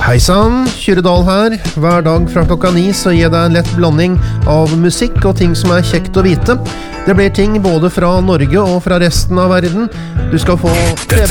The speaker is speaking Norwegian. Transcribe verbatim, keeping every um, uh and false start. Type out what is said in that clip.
Hei sann, Kyrre Dahl her. Hver dag fra klokka ni så gir jeg deg en lett blanding av musikk og ting som er kjekt å vite. Det blir ting både fra Norge og fra resten av verden. Du skal få